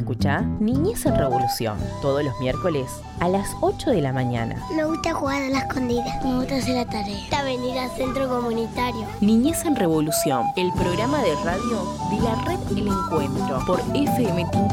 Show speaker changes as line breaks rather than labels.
Escuchá Niñez en Revolución, todos los miércoles a las 8 de la mañana.
Me gusta jugar a la escondida. Me gusta hacer la tarea. Me gusta venir al centro comunitario.
Niñez en Revolución, el programa de radio de la red El Encuentro por FM